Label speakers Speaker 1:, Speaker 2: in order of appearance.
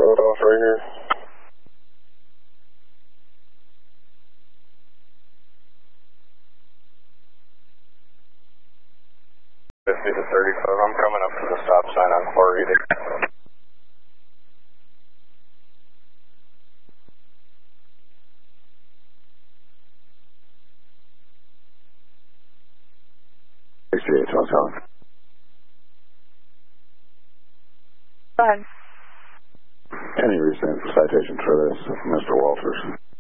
Speaker 1: road off right here. 50 to 35. I'm coming up to the stop sign on Quarry.
Speaker 2: Hotel.
Speaker 3: Go ahead.
Speaker 2: Any reason for citation for this, Mr. Walters?